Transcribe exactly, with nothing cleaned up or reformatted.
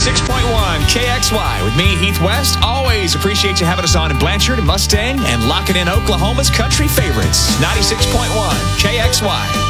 ninety-six point one K X Y with me, Heath West. Always appreciate you having us on in Blanchard and Mustang and locking in Oklahoma's country favorites. ninety-six point one K X Y.